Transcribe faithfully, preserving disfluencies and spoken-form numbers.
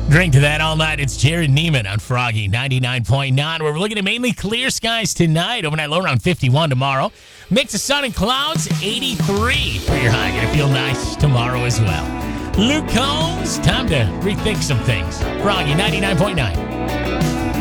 Drink to that all night. It's Jared Neiman on Froggy ninety-nine point nine. Where we're looking at mainly clear skies tonight. Overnight low around fifty-one tomorrow. Mix of sun and clouds, eighty-three for your high. Gonna feel nice tomorrow as well. Luke Combs, time to rethink some things. Froggy ninety-nine point nine.